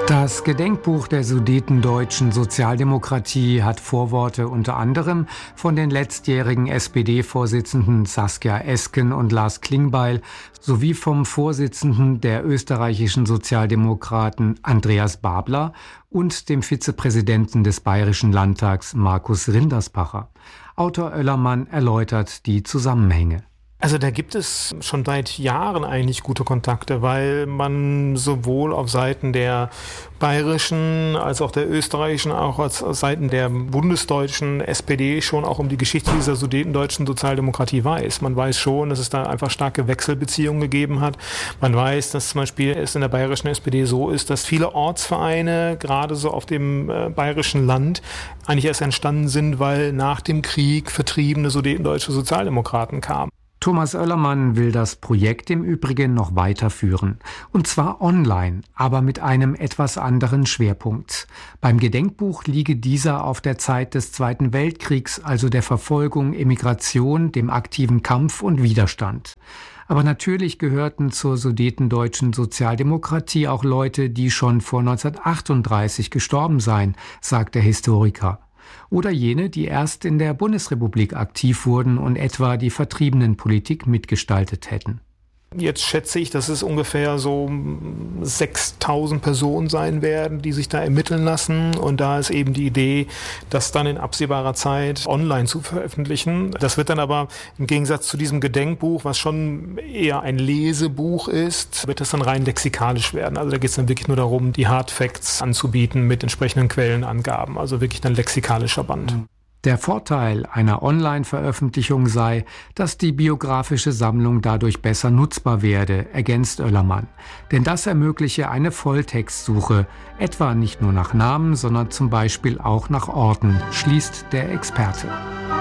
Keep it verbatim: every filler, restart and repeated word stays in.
Das Gedenkbuch der sudetendeutschen Sozialdemokratie hat Vorworte unter anderem von den letztjährigen S P D-Vorsitzenden Saskia Esken und Lars Klingbeil sowie vom Vorsitzenden der österreichischen Sozialdemokraten Andreas Babler und dem Vizepräsidenten des Bayerischen Landtags Markus Rinderspacher. Autor Oellermann erläutert die Zusammenhänge. Also da gibt es schon seit Jahren eigentlich gute Kontakte, weil man sowohl auf Seiten der bayerischen als auch der österreichischen, auch als Seiten der bundesdeutschen S P D schon auch um die Geschichte dieser sudetendeutschen Sozialdemokratie weiß. Man weiß schon, dass es da einfach starke Wechselbeziehungen gegeben hat. Man weiß, dass zum Beispiel es in der bayerischen S P D so ist, dass viele Ortsvereine, gerade so auf dem äh, bayerischen Land, eigentlich erst entstanden sind, weil nach dem Krieg vertriebene sudetendeutsche Sozialdemokraten kamen. Thomas Oellermann will das Projekt im Übrigen noch weiterführen. Und zwar online, aber mit einem etwas anderen Schwerpunkt. Beim Gedenkbuch liege dieser auf der Zeit des Zweiten Weltkriegs, also der Verfolgung, Emigration, dem aktiven Kampf und Widerstand. Aber natürlich gehörten zur sudetendeutschen Sozialdemokratie auch Leute, die schon vor neunzehnhundertachtunddreißig gestorben seien, sagt der Historiker. Oder jene, die erst in der Bundesrepublik aktiv wurden und etwa die Vertriebenenpolitik mitgestaltet hätten. Jetzt schätze ich, dass es ungefähr so sechstausend Personen sein werden, die sich da ermitteln lassen. Und da ist eben die Idee, das dann in absehbarer Zeit online zu veröffentlichen. Das wird dann aber im Gegensatz zu diesem Gedenkbuch, was schon eher ein Lesebuch ist, wird das dann rein lexikalisch werden. Also da geht es dann wirklich nur darum, die Hard Facts anzubieten mit entsprechenden Quellenangaben. Also wirklich ein lexikalischer Band. Der Vorteil einer Online-Veröffentlichung sei, dass die biografische Sammlung dadurch besser nutzbar werde, ergänzt Oellermann. Denn das ermögliche eine Volltextsuche, etwa nicht nur nach Namen, sondern zum Beispiel auch nach Orten, schließt der Experte.